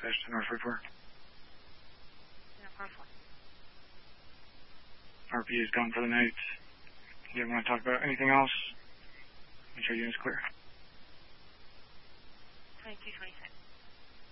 Northwest to North 44. Yeah, 44. RP is gone for the night. Do you want to talk about anything else? Make sure unit's clear. 2226.